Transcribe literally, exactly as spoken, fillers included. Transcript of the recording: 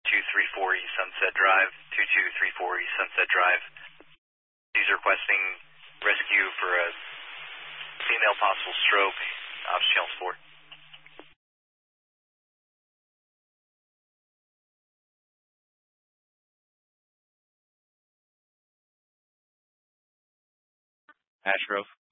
two three four East Sunset Drive, two two three four East Sunset Drive. These are requesting rescue for a female possible stroke, ops channel support. Ashgrove.